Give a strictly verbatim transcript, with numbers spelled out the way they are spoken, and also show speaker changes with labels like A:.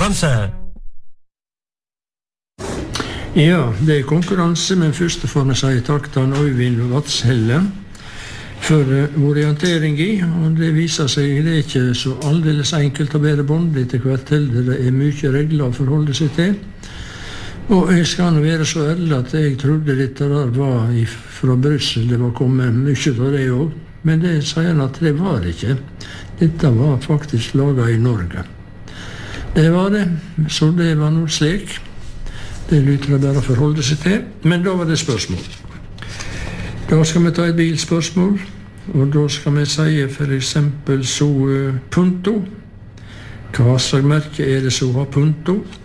A: konkurranse.
B: Ja, det er konkurranse, men først får vi si takk til Øyvind Vatshelle for orientering i, og det viser seg det er ikke så aldeles enkelt å være bonde etter hvert til. Det er mye regler å forholde seg til. Og jeg skal nå være så ærlig at jeg trodde dette der var fra Brussel, det var kommet mye av det også. Men det sier han at det var ikke. Dette var faktisk laget i Norge. Det var det, så det var noe slik. Det lytter jeg bare å forholde seg til. Men da var det spørsmål. Da skal vi ta et bilspørsmål, og da skal vi si for eksempel så uh, punto. Hva slags merke er det som har punto?